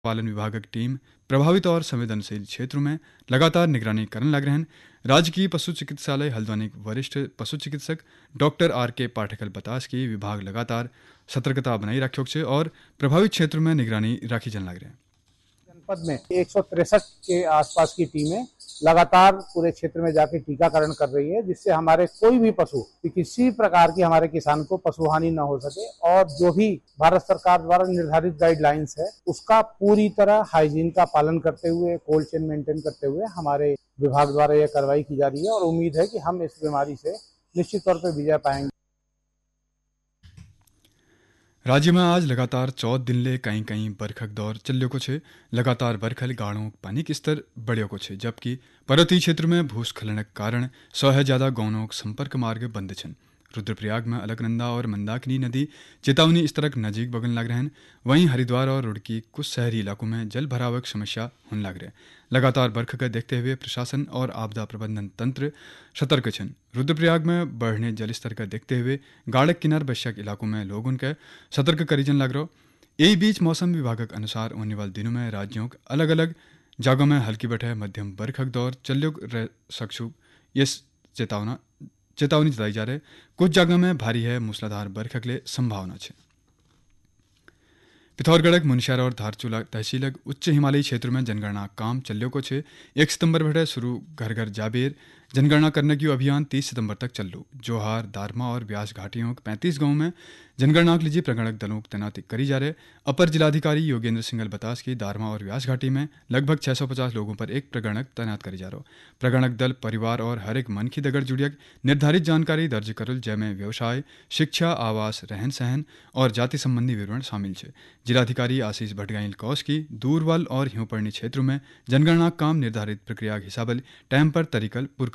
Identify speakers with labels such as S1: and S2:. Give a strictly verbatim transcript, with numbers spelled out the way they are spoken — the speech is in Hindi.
S1: पालन विभाग की टीम प्रभावित और संवेदनशील क्षेत्रों में लगातार निगरानी करने लग रहे हैं। राज्य की पशु चिकित्सालय हल्द्वानी के वरिष्ठ पशु चिकित्सक डॉक्टर आर के पाठकल बतास की विभाग लगातार सतर्कता बनाई रखियो छे और प्रभावित क्षेत्रों में निगरानी राखी जाने लग रहे हैं।
S2: जनपद में एक सौ तिरसठ के आसपास की टीमें लगातार पूरे क्षेत्र में जाके टीकाकरण कर रही है, जिससे हमारे कोई भी पशु किसी प्रकार की हमारे किसान को पशु हानि न हो सके और जो भी भारत सरकार द्वारा निर्धारित गाइडलाइंस है उसका पूरी तरह हाइजीन का पालन करते हुए, कोल्ड चेन मेंटेन करते हुए हमारे विभाग द्वारा यह कार्रवाई की जा रही है और उम्मीद है कि हम इस बीमारी से निश्चित तौर पर विजय पाएंगे।
S1: राज्य में आज लगातार चौदह दिन ले कहीं कहीं बरखक दौर चल्यो को छे। लगातार बरखल गाड़ों पानी के स्तर बढ़ियो को छे, जबकि पर्वतीय क्षेत्र में भूस्खलन के कारण सौ है ज्यादा गाँवों के संपर्क मार्ग बंद छन। रुद्रप्रयाग में अलकनंदा और मंदाकिनी नदी चेतावनी स्तर नजीक बगन लग रहे हैं। वहीं हरिद्वार और रुड़की कुछ शहरी इलाकों में जल भराव की समस्या होने लग रही है। लगातार बरख के देखते हुए प्रशासन और आपदा प्रबंधन तंत्र सतर्क छन। रुद्रप्रयाग में बढ़ने जल स्तर का देखते हुए गाड़क किनार बस्या के इलाकों में लोगों के सतर्क करीजन लग रहा। यही बीच मौसम विभाग के अनुसार आने वाले दिनों में राज्यों के अलग अलग जगहों में हल्की बटे मध्यम बरखक दौर चल्यो रह सकछु ये चेतावना चेतावनी जताई जा रही है। कुछ जगह में भारी है मूसलाधार बरखक ले संभावना है। पिथौरगढ़ मुनस्यार और धारचूला तहसील उच्च हिमालयी क्षेत्र में जनगणना काम चल्यो को छे। एक सितंबर बटे शुरू घर घर जाबेर जनगणना करने की अभियान तीस सितंबर तक चल्लू। जोहार, दारमा और व्यास घाटियों के पैंतीस गांवों में जनगणना के लिए प्रगणक दलों की तैनाती करी जा रहे। अपर जिलाधिकारी योगेंद्र सिंगल बतास की दारमा और व्यास घाटी में लगभग छह सौ पचास लोगों पर एक प्रगणक तैनात करी जा रहा। प्रगणक दल परिवार और हर एक मन की दगड़ जुड़ियक निर्धारित जानकारी दर्ज करल, जैमें व्यवसाय, शिक्षा, आवास, रहन सहन और जाति संबंधी विवरण शामिल है। जिलाधिकारी आशीष भटगाइल कौश की दूरवल और ह्यूपड़नी क्षेत्रों में जनगणना काम निर्धारित प्रक्रिया के हिसाब टाइम पर तरीकल